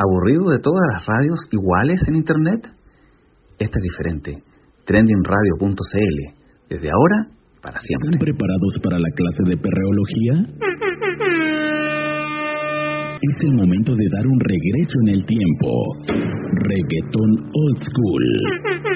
¿Aburrido de todas las radios iguales en Internet? Esta es diferente. Trendingradio.cl. Desde ahora, para siempre. ¿Están preparados para la clase de perreología? Es el momento de dar un regreso en el tiempo. Reggaetón Old School.